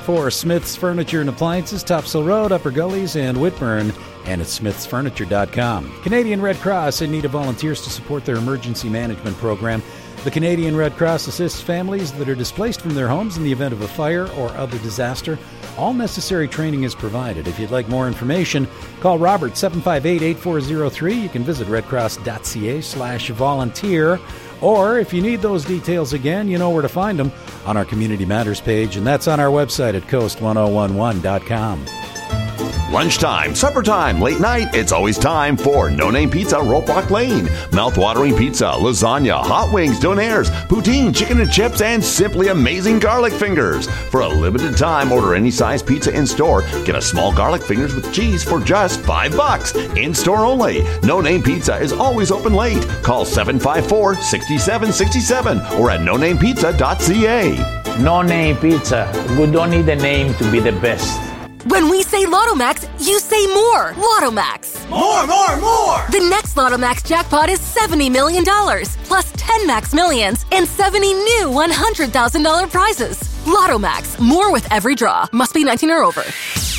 for Smith's Furniture and Appliances, Topsail Road, Upper Gullies, and Whitburn, and at smithsfurniture.com. Canadian Red Cross in need of volunteers to support their emergency management program. The Canadian Red Cross assists families that are displaced from their homes in the event of a fire or other disaster. All necessary training is provided. If you'd like more information, call Robert 758-8403. You can visit redcross.ca/volunteer. Or if you need those details again, you know where to find them on our Community Matters page, and that's on our website at coast1011.com. Lunchtime, supper time, late night, it's always time for No Name Pizza, Roperock Lane. Mouth-watering pizza, lasagna, hot wings, donaires, poutine, chicken and chips, and simply amazing garlic fingers. For a limited time, order any size pizza in-store. Get a small garlic fingers with cheese for just $5. In-store only. No Name Pizza is always open late. Call 754-6767 or at nonamepizza.ca. No Name Pizza. We don't need a name to be the best. When we say Lotto Max, you say more. Lotto Max. More, more, more! The next Lotto Max jackpot is $70 million, plus 10 Max Millions and 70 new $100,000 prizes. Lotto Max. More with every draw. Must be 19 or over.